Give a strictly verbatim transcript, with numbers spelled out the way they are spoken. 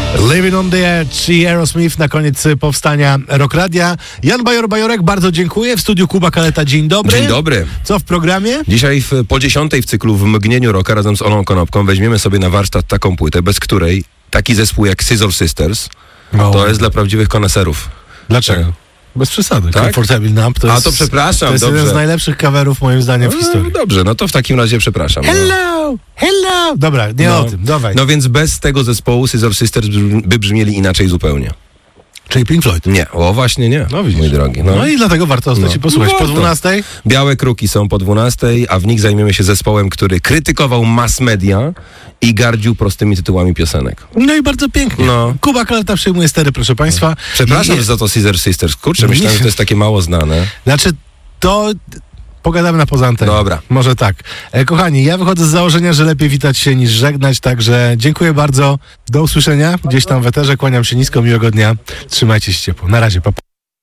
Living on the Edge i Aerosmith na koniec powstania Rock Radia. Jan Bajor-Bajorek, bardzo dziękuję. W studiu Kuba Kaleta, dzień dobry. Dzień dobry. Co w programie? Dzisiaj w, po dziesiątej w cyklu W mgnieniu rocka razem z Olą Konopką weźmiemy sobie na warsztat taką płytę, bez której taki zespół jak Scissor Sisters O. to jest dla prawdziwych koneserów. Dlaczego? Bez przesady. Tak? Comfortable Numb to A jest, to przepraszam, to jest dobrze. jeden z najlepszych coverów moim zdaniem w historii. No, dobrze, no to w takim razie przepraszam. No. Hello! Hello! Dobra, nie No. o tym, dawaj. No więc bez tego zespołu Scissor Sisters by brzmieli inaczej zupełnie. Czyli Pink Floyd. Nie, o właśnie nie, No widzisz. mój drogi. No, i dlatego warto ostać No. i posłuchać. Po Warto. dwunastej? Białe Kruki są po dwunastej, a w nich zajmiemy się zespołem, który krytykował mass media i gardził prostymi tytułami piosenek. No i bardzo pięknie. No. Kuba Kaleta przyjmuje stery, proszę państwa. Przepraszam I- za to Scissor Sisters. Kurczę, Nie. myślałem, że to jest takie mało znane. Znaczy, to pogadamy na poza anteną. Dobra. Może tak. E, kochani, ja wychodzę z założenia, że lepiej witać się niż żegnać, także dziękuję bardzo. Do usłyszenia gdzieś tam w eterze. Kłaniam się nisko, miłego dnia. Trzymajcie się ciepło. Na razie, pa, pa.